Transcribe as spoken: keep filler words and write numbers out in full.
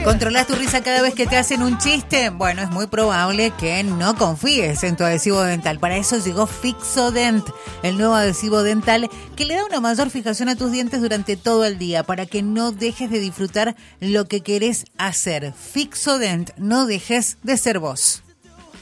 ¿Controlás tu risa cada vez que te hacen un chiste? Bueno, es muy probable que no confíes en tu adhesivo dental. Para eso llegó Fixodent, el nuevo adhesivo dental que le da una mayor fijación a tus dientes durante todo el día para que no dejes de disfrutar lo que querés hacer. Fixodent, no dejes de ser vos.